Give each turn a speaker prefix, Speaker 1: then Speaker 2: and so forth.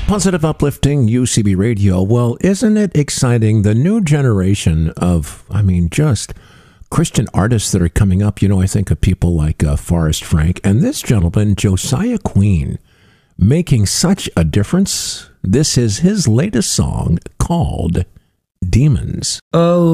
Speaker 1: Positive, uplifting UCB Radio. Well, isn't it exciting? The new generation of, just Christian artists that are coming up. You know, I think of people like Forrest Frank and this gentleman, Josiah Queen, making such a difference. This is his latest song called Demons.
Speaker 2: Oh,